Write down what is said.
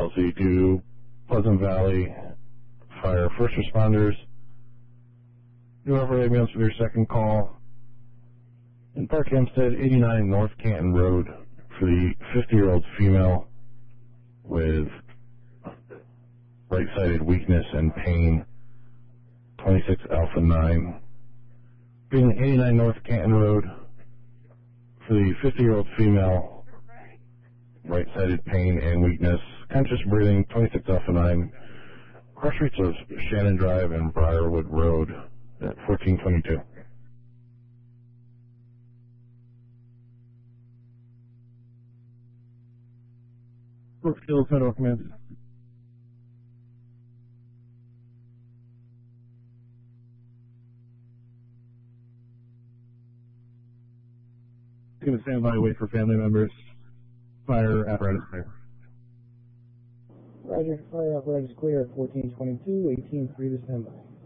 LC to Pleasant Valley Fire first responders. New Everett ambulance for your second call. In Park Hempstead, 89 North Canton Road for the 50-year-old female with right-sided weakness and pain, 26 Alpha 9. Being 89 North Canton Road for the 50-year-old female, right-sided pain and weakness, conscious breathing, 26 Alpha 9. Cross streets of Shannon Drive and Briarwood Road at 1422. Brookfield Federal Command. Going to stand by, wait for family members. Fire apparatus clear. Roger, fire apparatus clear at 1422, 18-3 to standby.